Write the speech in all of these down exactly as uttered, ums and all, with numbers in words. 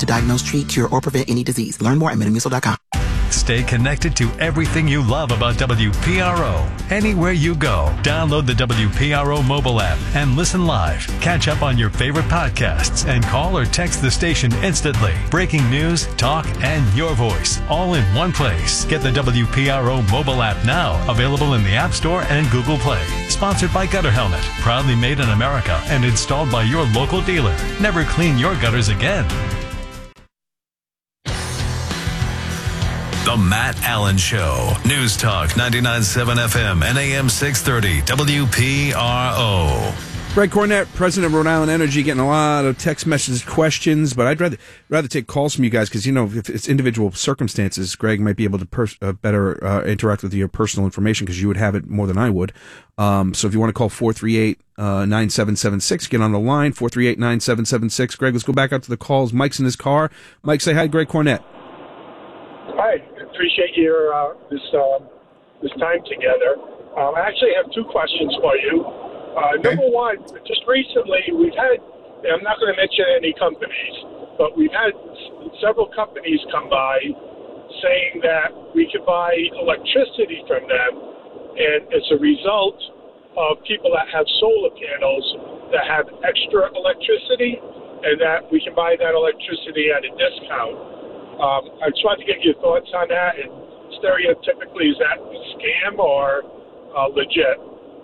to diagnose, treat, cure, or prevent any disease. Learn more at Metamucil dot com. Stay connected to everything you love about W P R O. Anywhere you go, download the W P R O mobile app and listen live. Catch up on your favorite podcasts and call or text the station instantly. Breaking news, talk, and your voice, all in one place. Get the W P R O mobile app now, available in the App Store and Google Play. Sponsored by Gutter Helmet, proudly made in America and installed by your local dealer. Never clean your gutters again. The Matt Allen Show. News Talk ninety-nine point seven F M and A M six thirty W P R O. Greg Cornett, president of Rhode Island Energy, getting a lot of text messages, questions, but I'd rather rather take calls from you guys because, you know, if it's individual circumstances, Greg might be able to pers- uh, better uh, interact with your personal information because you would have it more than I would. Um, so if you want to call four three eight, nine seven seven six, get on the line, four three eight, nine seven seven six. Greg, let's go back out to the calls. Mike's in his car. Mike, say hi, Greg Cornett. Hi, appreciate your uh, this uh, this time together. Um, I actually have two questions for you. Uh, okay. Number one, just recently we've had, I'm not going to mention any companies, but we've had s- several companies come by saying that we could buy electricity from them, and as a result of people that have solar panels that have extra electricity, and that we can buy that electricity at a discount. Um, I just wanted to get your thoughts on that. And stereotypically, is that a scam or uh, legit?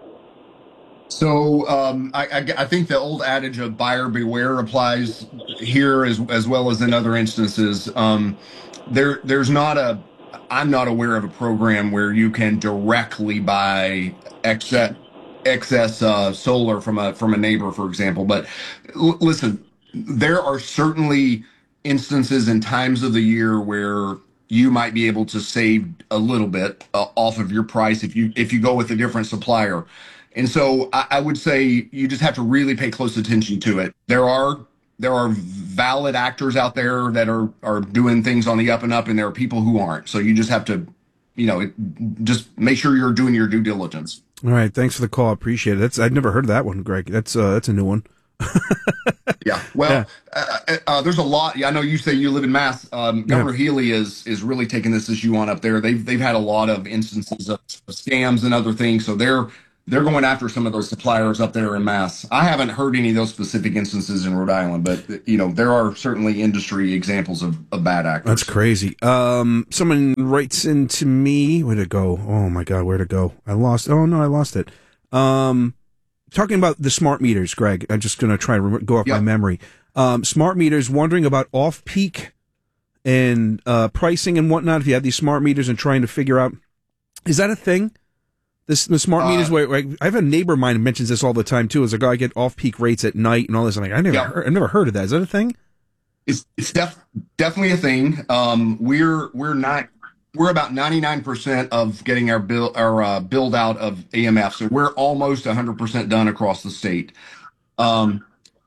So um, I, I, I think the old adage of buyer beware applies here as as well as in other instances. Um, there, there's not a. I'm not aware of a program where you can directly buy excess excess uh, solar from a from a neighbor, for example. But l- listen, there are certainly instances and times of the year where you might be able to save a little bit uh, off of your price if you if you go with a different supplier. And so I, I would say you just have to really pay close attention to it. There are there are valid actors out there that are are doing things on the up and up, and there are people who aren't. So you just have to, you know, it, just make sure you're doing your due diligence. All right, thanks for the call. I appreciate it. That's I've never heard of that one, Greg. That's uh, that's a new one. Yeah, well, yeah. Uh, uh, there's a lot. Yeah, I know you say you live in Mass. Um, Governor yeah. Healy is is really taking this issue on up there. They've they've had a lot of instances of scams and other things, so they're they're going after some of those suppliers up there in Mass. I haven't heard any of those specific instances in Rhode Island, but you know there are certainly industry examples of, of bad actors. That's crazy. Um, someone writes into me. Where'd it go? Oh my God, where'd it go? I lost. Oh no, I lost it. Um. Talking about the smart meters, Greg, I'm just going to try to go off yep. my memory. Um, smart meters, wondering about off-peak and uh, pricing and whatnot. If you have these smart meters and trying to figure out, is that a thing? This the smart uh, meters. Where, where I have a neighbor of mine who mentions this all the time too. Is like, oh, I get off-peak rates at night and all this. I'm like, I never, yep. heard, I never heard of that. Is that a thing? It's it's def- definitely a thing. Um, we're we're not. We're about ninety-nine percent of getting our bill, our uh, build out of A M F. So we're almost one hundred percent done across the state. Um,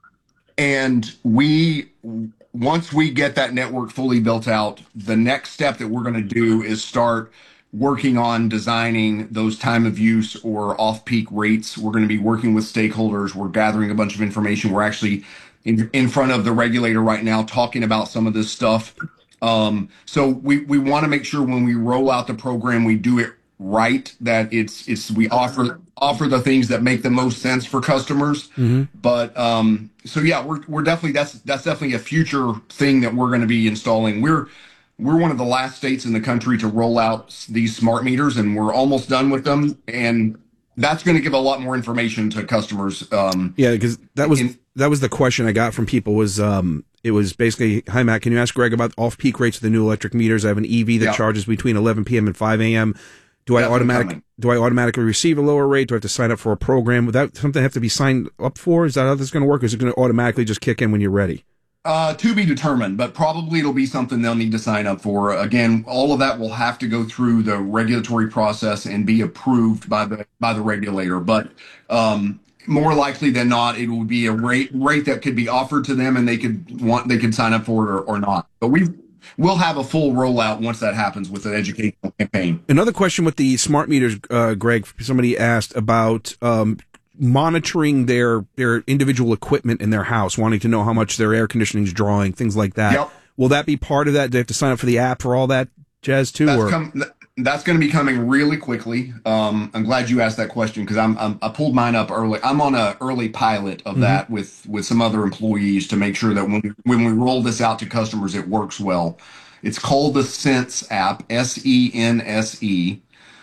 and we, once we get that network fully built out, the next step that we're going to do is start working on designing those time of use or off-peak rates. We're going to be working with stakeholders. We're gathering a bunch of information. We're actually in, in front of the regulator right now talking about some of this stuff. Um, so we, we want to make sure when we roll out the program, we do it right, that it's, it's, we offer, offer the things that make the most sense for customers. Mm-hmm. But, um, so yeah, we're, we're definitely, that's, that's definitely a future thing that we're going to be installing. We're, we're one of the last states in the country to roll out these smart meters, and we're almost done with them. And that's going to give a lot more information to customers. Um, yeah, because that was, in, that was the question I got from people was, um, it was basically, hi, Matt, can you ask Greg about off-peak rates of the new electric meters? I have an E V that yeah. charges between eleven p.m. and five a.m. Do I automatic, do I automatically receive a lower rate? Do I have to sign up for a program? Would that something have to be signed up for? Is that how this is going to work? Or is it going to automatically just kick in when you're ready? Uh, to be determined, but probably it'll be something they'll need to sign up for. Again, all of that will have to go through the regulatory process and be approved by the by the regulator. But um, more likely than not, it will be a rate rate that could be offered to them, and they could want they could sign up for it or, or not. But we we'll have a full rollout once that happens with an educational campaign. Another question with the smart meters, uh, Greg. Somebody asked about um, monitoring their their individual equipment in their house, wanting to know how much their air conditioning is drawing, things like that. Yep. will that be part of that? Do they have to sign up for the app for all that jazz too? That's, or? come, that's going to be coming really quickly. Um, I'm glad you asked that question because I'm, I'm I pulled mine up early. I'm on a early pilot of mm-hmm. that with with some other employees to make sure that when we, when we roll this out to customers, it works well. It's called the Sense app, S E N S E,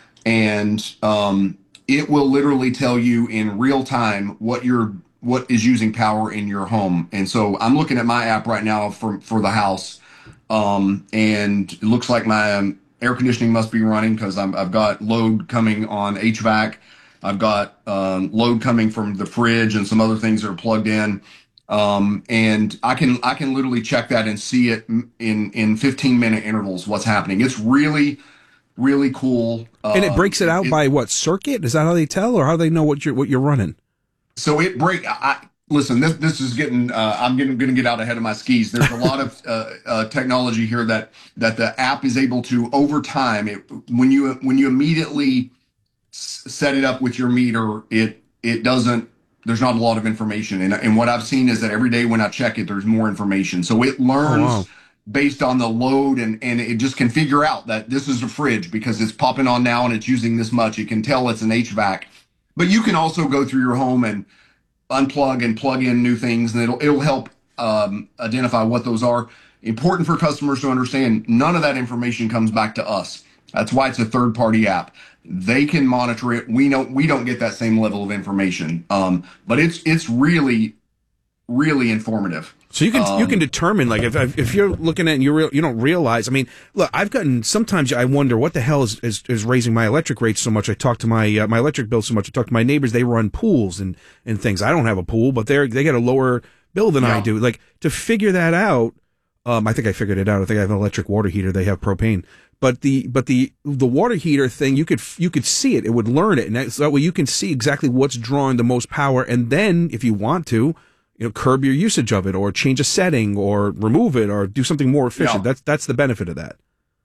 and um, it will literally tell you in real time what your what is using power in your home. And so I'm looking at my app right now for for the house, um, and it looks like my um, air conditioning must be running because I've got load coming on H V A C. I've got um, load coming from the fridge and some other things that are plugged in. Um, and I can I can literally check that and see it in in fifteen minute intervals what's happening. It's really really cool. And it breaks it out it, by what circuit? Is that how they tell, or how do they know what you're what you're running? So it break. I, listen, this this is getting. Uh, I'm getting going to get out ahead of my skis. There's a lot of uh, uh, technology here that that the app is able to over time. It, when you when you immediately s- set it up with your meter, it it doesn't. There's not a lot of information, and and what I've seen is that every day when I check it, there's more information. So it learns. Oh, wow. Based on the load, and, and it just can figure out that this is a fridge because it's popping on now and it's using this much. It can tell it's an H V A C. But you can also go through your home and unplug and plug in new things, and it'll it'll help um, identify what those are. Important for customers to understand, none of that information comes back to us. That's why it's a third-party app. They can monitor it. We know we don't get that same level of information, um, but it's it's really, really informative. So you can um, you can determine, like, if if you're looking at it and you real, you don't realize. I mean, look, I've gotten sometimes I wonder what the hell is, is, is raising my electric rates so much. I talk to my uh, my electric bill so much. I talk to my neighbors. They run pools and, and things. I don't have a pool, but they they get a lower bill than yeah. I do. Like, to figure that out, um, I think I figured it out. I think I have an electric water heater. They have propane. But the but the the water heater thing, you could you could see it. It would learn it, and that, so that way you can see exactly what's drawing the most power. And then, if you want to, you know, curb your usage of it, or change a setting, or remove it, or do something more efficient. Yeah. That's that's the benefit of that.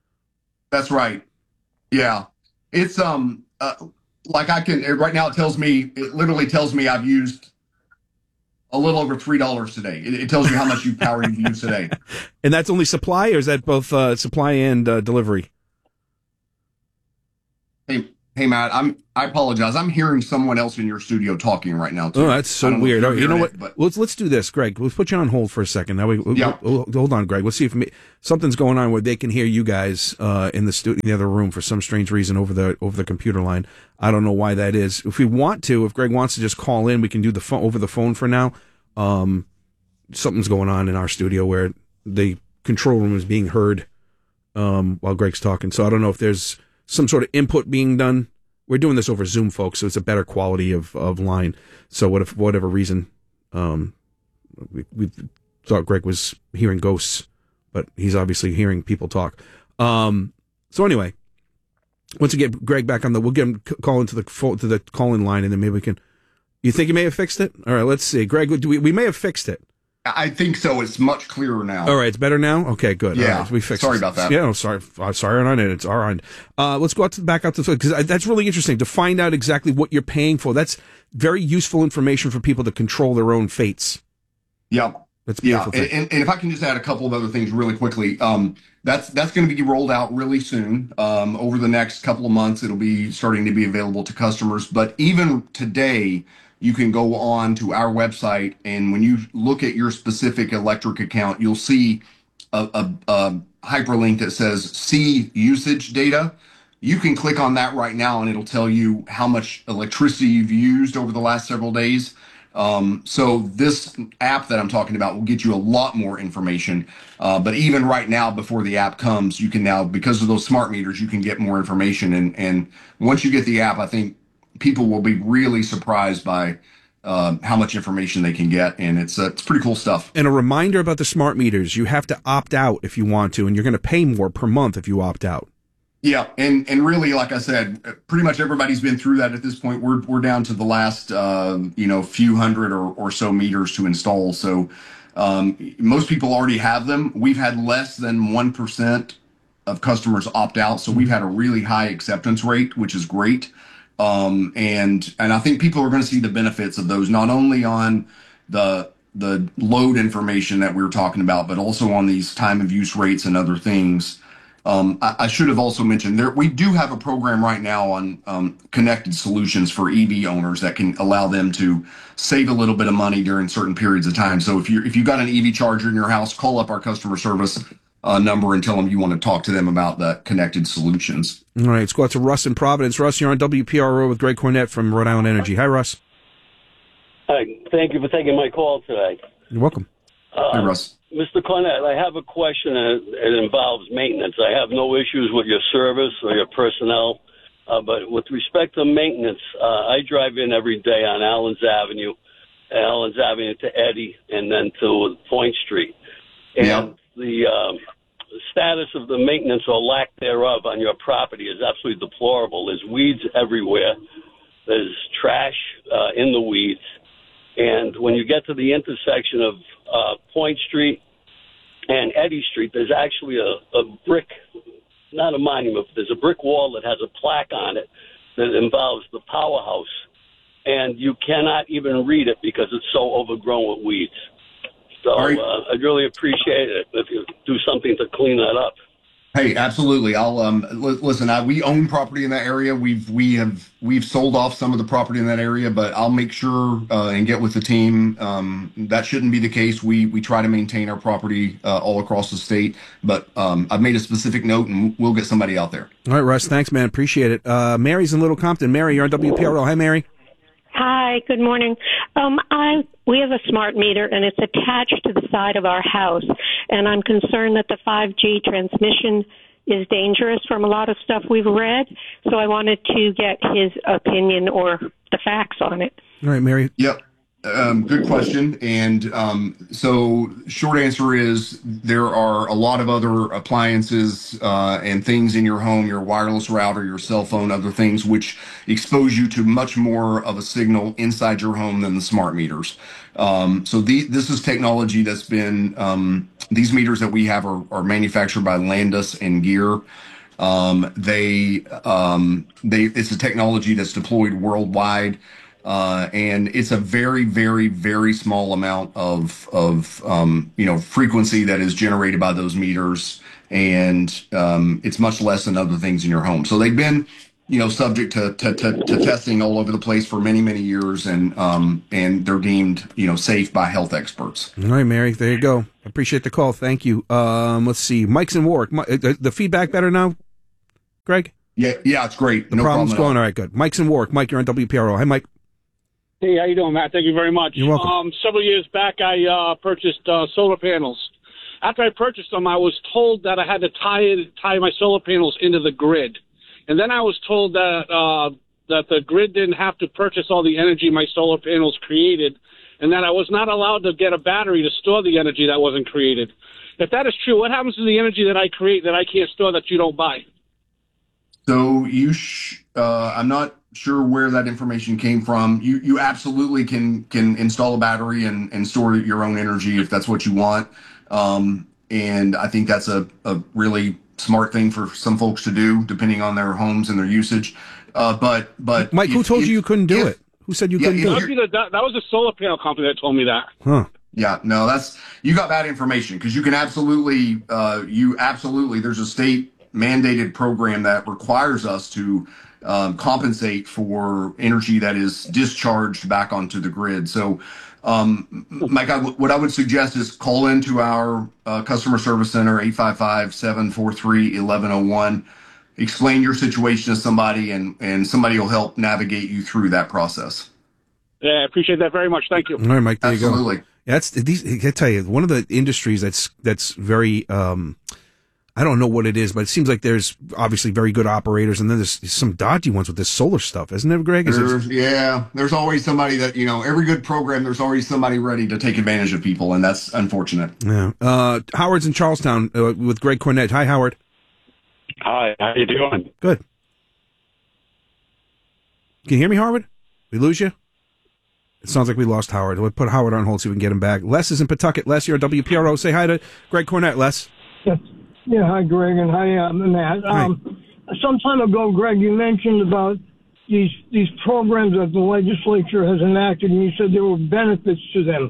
That's right. Yeah, it's um uh, like I can right now. It tells me it literally tells me I've used a little over three dollars today. It, it tells you how much you power you've used today. And that's only supply, or is that both uh, supply and uh, delivery? Hey, hey, Matt. I'm. I apologize. I'm hearing someone else in your studio talking right now too. Oh, that's so weird. Know oh, you know what? It, but... Let's let's do this, Greg. Let's put you on hold for a second. Now we yeah. we'll, we'll, hold on, Greg. Let's see if me, something's going on where they can hear you guys uh, in the studio, in the other room, for some strange reason over the over the computer line. I don't know why that is. If we want to, if Greg wants to just call in, we can do the phone over the phone for now. Um, something's going on in our studio where the control room is being heard um, while Greg's talking. So I don't know if there's some sort of input being done. We're doing this over Zoom, folks, so it's a better quality of, of line. So what if, for whatever reason, um, we, we thought Greg was hearing ghosts, but he's obviously hearing people talk. Um, so anyway, once we get Greg back on the, we'll get him call into the to the call-in line, and then maybe we can. You think you may have fixed it? All right, let's see. Greg, do we, we may have fixed it. I think so. It's much clearer now. All right, it's better now? Okay, good. Yeah, all right, we fixed sorry it. about that. Yeah, no, sorry. Uh, sorry on it. It's our end. Uh, let's go out to back out to the, because that's really interesting to find out exactly what you're paying for. That's very useful information for people to control their own fates. Yeah. That's beautiful. Yeah, and, and if I can just add a couple of other things really quickly, um, that's that's going to be rolled out really soon. Um, over the next couple of months, it'll be starting to be available to customers. But even today, you can go on to our website, and when you look at your specific electric account, you'll see a, a, a hyperlink that says "See Usage Data." You can click on that right now, and it'll tell you how much electricity you've used over the last several days. Um, so this app that I'm talking about will get you a lot more information. Uh, but even right now, before the app comes, you can now, because of those smart meters, you can get more information. And, and once you get the app, I think people will be really surprised by uh, how much information they can get. And it's uh, it's pretty cool stuff. And a reminder about the smart meters, you have to opt out if you want to, and you're going to pay more per month if you opt out. Yeah, and and really, like I said, pretty much everybody's been through that at this point. We're we're down to the last, uh, you know, few hundred or, or so meters to install. So um, most people already have them. We've had less than one percent of customers opt out, so we've had a really high acceptance rate, which is great. Um, and and I think people are going to see the benefits of those, not only on the the load information that we were talking about, but also on these time of use rates and other things. Um, I, I should have also mentioned there, we do have a program right now on um, connected solutions for E V owners that can allow them to save a little bit of money during certain periods of time. So if you if you've got an E V charger in your house, call up our customer service uh, number and tell them you want to talk to them about the connected solutions. All right, let's go out to Russ in Providence. Russ, you're on W P R O with Greg Cornett from Rhode Island Energy. Hi, Russ. Hi, thank you for taking my call today. You're welcome. Uh, Hey, Russ. Mister Cornett, I have a question, and it involves maintenance. I have no issues with your service or your personnel, uh, but with respect to maintenance, uh, I drive in every day on Allens Avenue, Allens Avenue to Eddy, and then to Point Street. And Yeah. the um, status of the maintenance or lack thereof on your property is absolutely deplorable. There's weeds everywhere. There's trash uh, in the weeds. And when you get to the intersection of uh, Point Street and Eddy Street, there's actually a, a brick, not a monument, but there's a brick wall that has a plaque on it that involves the powerhouse. And you cannot even read it because it's so overgrown with weeds. So Right. uh, I'd really appreciate it if you do something to clean that up. Hey, absolutely. I'll um li- listen. I, we own property in that area. We've we have we've sold off some of the property in that area, but I'll make sure uh, and get with the team. Um, that shouldn't be the case. We we try to maintain our property uh, all across the state, but um, I've made a specific note, and we'll get somebody out there. All right, Russ. Thanks, man. Appreciate it. Uh, Mary's in Little Compton. Mary, you're on W P R O. Hi, Mary. Hi, good morning. Um, I we have a smart meter, and it's attached to the side of our house, and I'm concerned that the five G transmission is dangerous from a lot of stuff we've read, so I wanted to get his opinion or the facts on it. All right, Mary. Yep. Um, good question. And um, so short answer is there are a lot of other appliances uh, and things in your home, your wireless router, your cell phone, other things, which expose you to much more of a signal inside your home than the smart meters. Um, so the, this is technology that's been, um, these meters that we have are, are manufactured by Landis and Gear. Um, they, um, they, it's a technology that's deployed worldwide. Uh, and it's a very, very, very small amount of, of um, you know, frequency that is generated by those meters. And um, it's much less than other things in your home. So they've been, you know, subject to, to, to, to testing all over the place for many, many years. And um, and they're deemed, you know, safe by health experts. All right, Mary. There you go. Appreciate the call. Thank you. Um, let's see. Mike's in Warwick. Mi- the, the feedback better now, Greg? Yeah, yeah, it's great. The no problem's problem going all right. Good. Mike's in Warwick. Mike, you're on W P R O. Hi, Mike. Hey, how you doing, Matt? Thank you very much. You're welcome. Um, several years back, I uh, purchased uh, solar panels. After I purchased them, I was told that I had to tie it, tie my solar panels into the grid, and then I was told that uh, that the grid didn't have to purchase all the energy my solar panels created, and that I was not allowed to get a battery to store the energy that wasn't created. If that is true, what happens to the energy that I create that I can't store that you don't buy? So you, sh- uh, I'm not sure where that information came from. You you absolutely can can install a battery and, and store your own energy if that's what you want. Um, and I think that's a, a really smart thing for some folks to do, depending on their homes and their usage. Uh, but but Mike, who if- told if- you you couldn't do if- it? Who said you Yeah, couldn't if do That, it? would be the, that, that was the solar panel company that told me that. Huh. Yeah, no, that's, you got bad information, because you can absolutely, uh, you absolutely, there's a state mandated program that requires us to um, compensate for energy that is discharged back onto the grid. So, um, Mike, I w- what I would suggest is call into our uh, customer service center, eight five five, seven four three, one one zero one. Explain your situation to somebody, and, and somebody will help navigate you through that process. Yeah, I appreciate that very much. Thank you. All right, Mike, there you go. Absolutely. That's these. I tell you, one of the industries that's that's very. Um, I don't know what it is, but it seems like there's obviously very good operators, and then there's some dodgy ones with this solar stuff, isn't there, Greg? Is There's, it, yeah, there's always somebody that, you know, every good program, there's always somebody ready to take advantage of people, and that's unfortunate. yeah. Uh, Howard's in Charlestown uh, with Greg Cornett. Hi, Howard. Hi, how you doing? Good. Can you hear me, Howard? We lose you? It sounds like we lost Howard. We'll put Howard on hold, see if we can get him back. Les is in Pawtucket. Les, you're on W P R O. Say hi to Greg Cornett, Les. Yeah, yeah hi, Greg, and hi, uh, Matt. Hi. Um, some time ago, Greg, you mentioned about these these programs that the legislature has enacted, and you said there were benefits to them.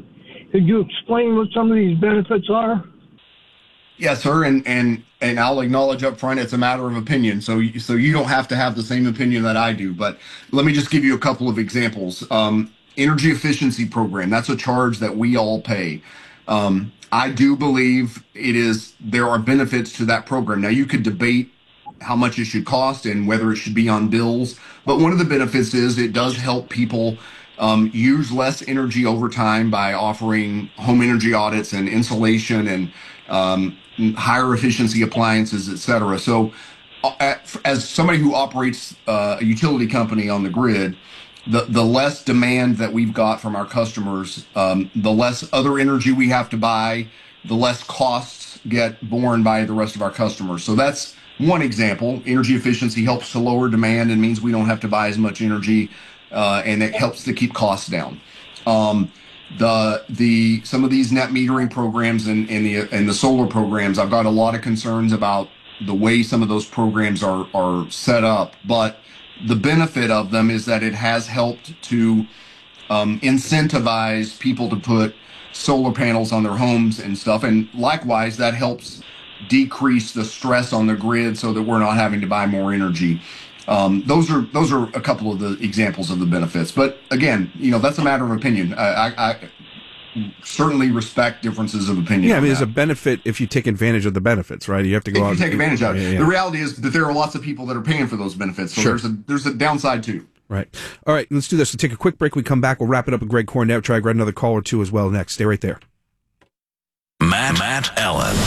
Could you explain what some of these benefits are? Yes, sir, and and and I'll acknowledge up front it's a matter of opinion, so you, so you don't have to have the same opinion that I do. But let me just give you a couple of examples. Um, energy efficiency program, that's a charge that we all pay. Um, I do believe it is there are benefits to that program. Now, you could debate how much it should cost and whether it should be on bills, but one of the benefits is it does help people um, use less energy over time by offering home energy audits and insulation and um, higher efficiency appliances, et cetera. So uh, as somebody who operates uh, a utility company on the grid, the, the less demand that we've got from our customers, um, the less other energy we have to buy, the less costs get borne by the rest of our customers. So that's one example. Energy efficiency helps to lower demand and means we don't have to buy as much energy, uh, and it helps to keep costs down. Um, the the some of these net metering programs and, and the and the solar programs, I've got a lot of concerns about the way some of those programs are are set up, but the benefit of them is that it has helped to um, incentivize people to put solar panels on their homes and stuff, and likewise that helps decrease the stress on the grid so that we're not having to buy more energy. Um, those are those are a couple of the examples of the benefits. But again, you know, that's a matter of opinion. I, I, I certainly respect differences of opinion. Yeah, I mean, there's a benefit if you take advantage of the benefits, right? You have to go if out you take and, advantage of it. Yeah, yeah. The reality is that there are lots of people that are paying for those benefits. So Sure. there's a there's a downside too. Right. All right, let's do this. We'll take a quick break. We come back. We'll wrap it up with Greg Cornett. Try to grab another call or two as well next. Stay right there. Matt, Matt Allen.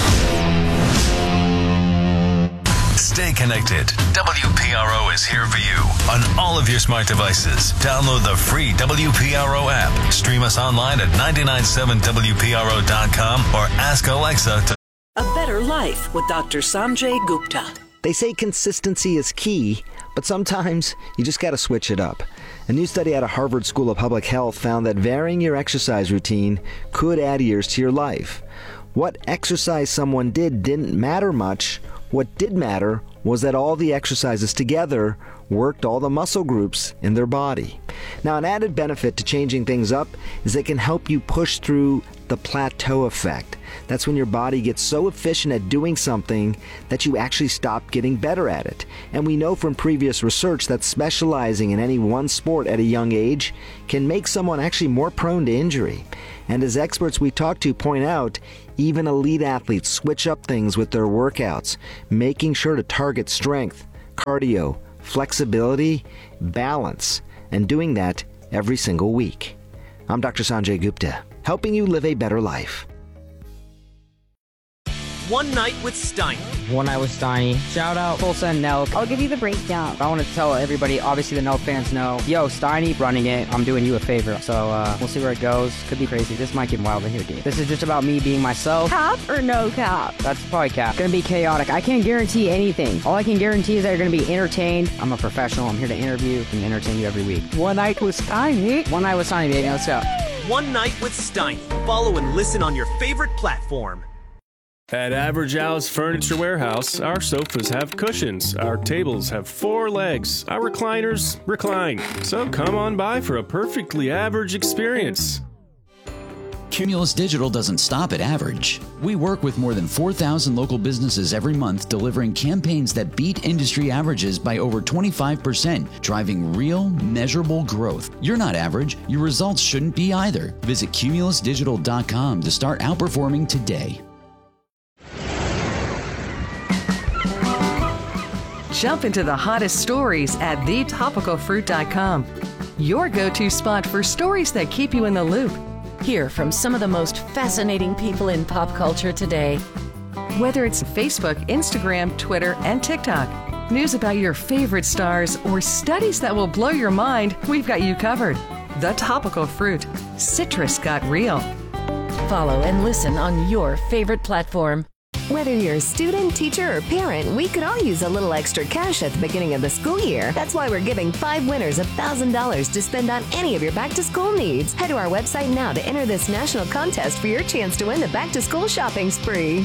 Stay connected. W P R O is here for you on all of your smart devices. Download the free W P R O app. Stream us online at nine nine seven W P R O dot com or ask Alexa to... A Better Life with Doctor Sanjay Gupta. They say consistency is key, but sometimes you just got to switch it up. A new study out of Harvard School of Public Health found that varying your exercise routine could add years to your life. What exercise someone did didn't matter much. What did matter was that all the exercises together worked all the muscle groups in their body. Now, an added benefit to changing things up is it can help you push through the plateau effect. That's when your body gets so efficient at doing something that you actually stop getting better at it. And we know from previous research that specializing in any one sport at a young age can make someone actually more prone to injury. And as experts we talk to point out, even elite athletes switch up things with their workouts, making sure to target strength, cardio, flexibility, balance, and doing that every single week. I'm Doctor Sanjay Gupta, helping you live a better life. One Night with Steiny. One Night with Steiny. Shout out Tulsa and Nelk. I'll give you the breakdown. I want to tell everybody, obviously the Nelk fans know, yo, Steiny running it, I'm doing you a favor. So uh, we'll see where it goes. Could be crazy. This might get wild in here, dude. This is just about me being myself. Cap or no cap? That's probably cap. Gonna be chaotic. I can't guarantee anything. All I can guarantee is that you're gonna be entertained. I'm a professional. I'm here to interview and entertain you every week. One Night with Steiny. One Night with Steiny, baby. Let's go. One Night with Steiny. Follow and listen on your favorite platform. At Average Al's Furniture Warehouse, our sofas have cushions, our tables have four legs, our recliners recline. So come on by for a perfectly average experience. Cumulus Digital doesn't stop at average. We work with more than four thousand local businesses every month, delivering campaigns that beat industry averages by over twenty-five percent, driving real, measurable growth. You're not average. Your results shouldn't be either. Visit cumulus digital dot com to start outperforming today. Jump into the hottest stories at the topical fruit dot com. Your go-to spot for stories that keep you in the loop. Hear from some of the most fascinating people in pop culture today. Whether it's Facebook, Instagram, Twitter, and TikTok, news about your favorite stars, or studies that will blow your mind, we've got you covered. The Topical Fruit. Citrus got real. Follow and listen on your favorite platform. Whether you're a student, teacher, or parent, we could all use a little extra cash at the beginning of the school year. That's why we're giving five winners one thousand dollars to spend on any of your back-to-school needs. Head to our website now to enter this national contest for your chance to win the back-to-school shopping spree.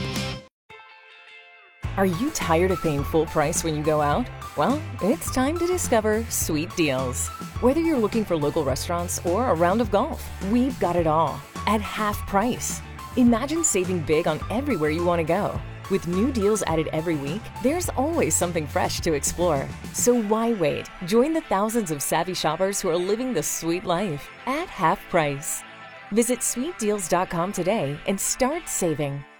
Are you tired of paying full price when you go out? Well, it's time to discover Sweet Deals. Whether you're looking for local restaurants or a round of golf, we've got it all. at half price. Imagine saving big on everywhere you want to go. With new deals added every week, there's always something fresh to explore. So why wait? Join the thousands of savvy shoppers who are living the sweet life at half price. Visit sweet deals dot com today and start saving.